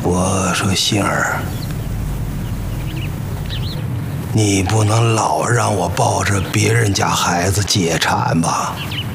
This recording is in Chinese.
我说杏儿，你不能老让我抱着别人家孩子解馋吧？